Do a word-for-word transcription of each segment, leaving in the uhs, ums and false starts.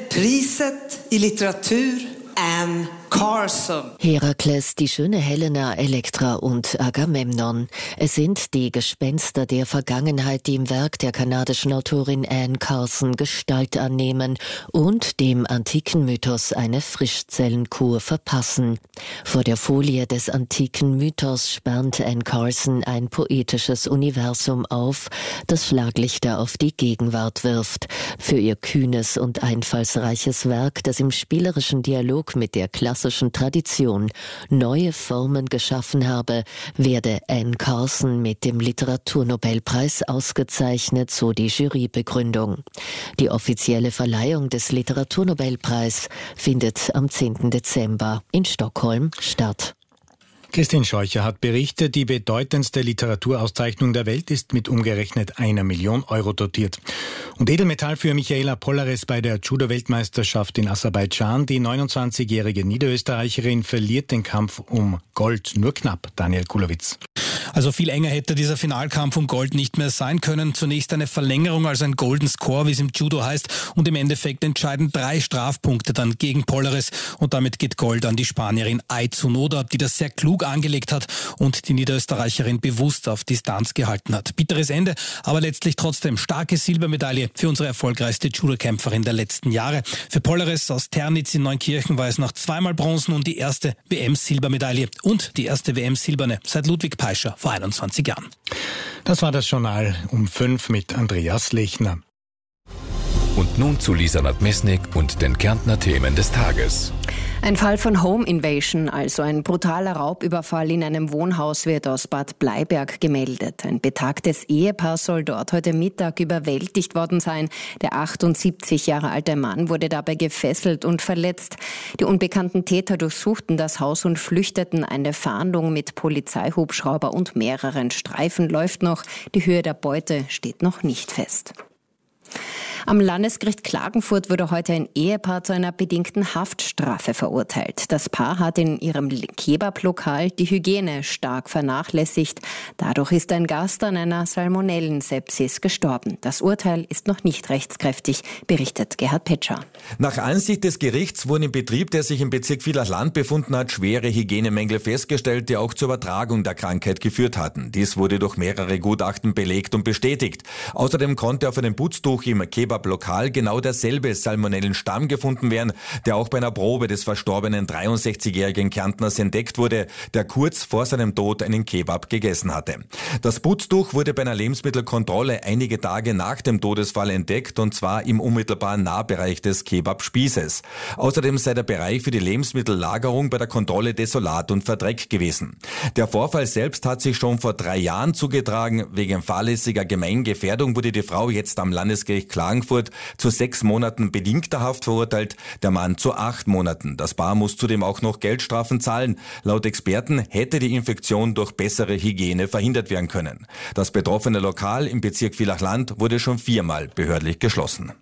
Priset i litteratur Anne Carson. Herakles, die schöne Helena, Elektra und Agamemnon. Es sind die Gespenster der Vergangenheit, die im Werk der kanadischen Autorin Anne Carson Gestalt annehmen und dem antiken Mythos eine Frischzellenkur verpassen. Vor der Folie des antiken Mythos spannt Anne Carson ein poetisches Universum auf, das Schlaglichter auf die Gegenwart wirft. Für ihr kühnes und einfallsreiches Werk, das im spielerischen Dialog mit der klassischen Tradition neue Formen geschaffen habe, werde Anne Carson mit dem Literaturnobelpreis ausgezeichnet, so die Jurybegründung. Die offizielle Verleihung des Literaturnobelpreis findet am zehnten Dezember in Stockholm statt. Christine Scheucher hat berichtet, die bedeutendste Literaturauszeichnung der Welt ist mit umgerechnet einer Million Euro dotiert. Und Edelmetall für Michaela Pollares bei der Judo-Weltmeisterschaft in Aserbaidschan. Die neunundzwanzigjährige Niederösterreicherin verliert den Kampf um Gold nur knapp. Daniel Kulowitz. Also viel enger hätte dieser Finalkampf um Gold nicht mehr sein können. Zunächst eine Verlängerung, also ein Golden Score, wie es im Judo heißt. Und im Endeffekt entscheiden drei Strafpunkte dann gegen Pollares. Und damit geht Gold an die Spanierin Ai Tsunoda, die das sehr klug angelegt hat und die Niederösterreicherin bewusst auf Distanz gehalten hat. Bitteres Ende, aber letztlich trotzdem starke Silbermedaille für unsere erfolgreichste Judo-Kämpferin der letzten Jahre. Für Pollares aus Ternitz in Neunkirchen war es noch zweimal Bronzen und die erste W M-Silbermedaille und die erste W M-Silberne seit Ludwig Peischer vor einundzwanzig Jahren. Das war das Journal um fünf mit Andreas Lechner. Und nun zu Lisa Nadmesnik und den Kärntner Themen des Tages. Ein Fall von Home Invasion, also ein brutaler Raubüberfall in einem Wohnhaus, wird aus Bad Bleiberg gemeldet. Ein betagtes Ehepaar soll dort heute Mittag überwältigt worden sein. Der achtundsiebzig Jahre alte Mann wurde dabei gefesselt und verletzt. Die unbekannten Täter durchsuchten das Haus und flüchteten. Eine Fahndung mit Polizeihubschrauber und mehreren Streifen läuft noch. Die Höhe der Beute steht noch nicht fest. Am Landesgericht Klagenfurt wurde heute ein Ehepaar zu einer bedingten Haftstrafe verurteilt. Das Paar hat in ihrem Kebablokal die Hygiene stark vernachlässigt. Dadurch ist ein Gast an einer Salmonellensepsis gestorben. Das Urteil ist noch nicht rechtskräftig, berichtet Gerhard Petscher. Nach Ansicht des Gerichts wurden im Betrieb, der sich im Bezirk Villach-Land befunden hat, schwere Hygienemängel festgestellt, die auch zur Übertragung der Krankheit geführt hatten. Dies wurde durch mehrere Gutachten belegt und bestätigt. Außerdem konnte auf einem Putztuch im Kebablokal genau derselbe Salmonellenstamm gefunden werden, der auch bei einer Probe des verstorbenen dreiundsechzigjährigen Kärntners entdeckt wurde, der kurz vor seinem Tod einen Kebab gegessen hatte. Das Putztuch wurde bei einer Lebensmittelkontrolle einige Tage nach dem Todesfall entdeckt, und zwar im unmittelbaren Nahbereich des Kebabspießes. Außerdem sei der Bereich für die Lebensmittellagerung bei der Kontrolle desolat und verdreckt gewesen. Der Vorfall selbst hat sich schon vor drei Jahren zugetragen. Wegen fahrlässiger Gemeingefährdung wurde die Frau jetzt am Landesgericht Klagenfurt zu sechs Monaten bedingter Haft verurteilt, der Mann zu acht Monaten. Das Paar muss zudem auch noch Geldstrafen zahlen. Laut Experten hätte die Infektion durch bessere Hygiene verhindert werden können. Das betroffene Lokal im Bezirk Villach-Land wurde schon viermal behördlich geschlossen.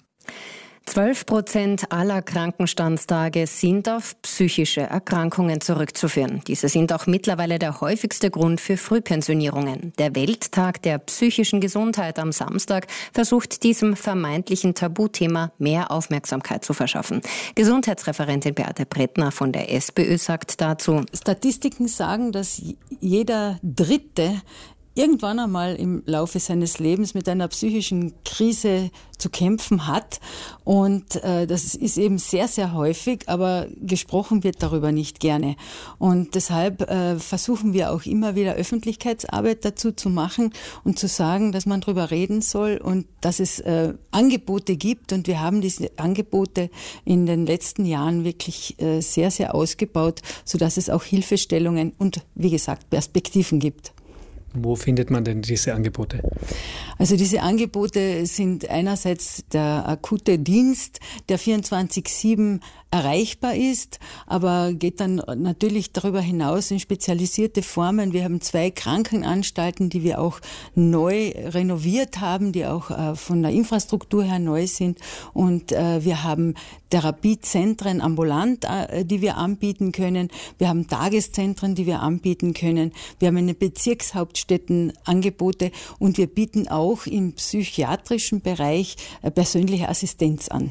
Zwölf Prozent aller Krankenstandstage sind auf psychische Erkrankungen zurückzuführen. Diese sind auch mittlerweile der häufigste Grund für Frühpensionierungen. Der Welttag der psychischen Gesundheit am Samstag versucht diesem vermeintlichen Tabuthema mehr Aufmerksamkeit zu verschaffen. Gesundheitsreferentin Beate Brettner von der SPÖ sagt dazu: Statistiken sagen, dass jeder Dritte irgendwann einmal im Laufe seines Lebens mit einer psychischen Krise zu kämpfen hat. Und äh, das ist eben sehr, sehr häufig, aber gesprochen wird darüber nicht gerne. Und deshalb äh, versuchen wir auch immer wieder Öffentlichkeitsarbeit dazu zu machen und zu sagen, dass man darüber reden soll und dass es äh, Angebote gibt. Und wir haben diese Angebote in den letzten Jahren wirklich äh, sehr, sehr ausgebaut, sodass es auch Hilfestellungen und, wie gesagt, Perspektiven gibt. Wo findet man denn diese Angebote? Also diese Angebote sind einerseits der akute Dienst, der vierundzwanzig sieben erreichbar ist, aber geht dann natürlich darüber hinaus in spezialisierte Formen. Wir haben zwei Krankenanstalten, die wir auch neu renoviert haben, die auch äh, von der Infrastruktur her neu sind. Und äh, wir haben Therapiezentren ambulant, äh, die wir anbieten können. Wir haben Tageszentren, die wir anbieten können. Wir haben in den Bezirkshauptstädten Angebote und wir bieten auch im psychiatrischen Bereich äh, persönliche Assistenz an.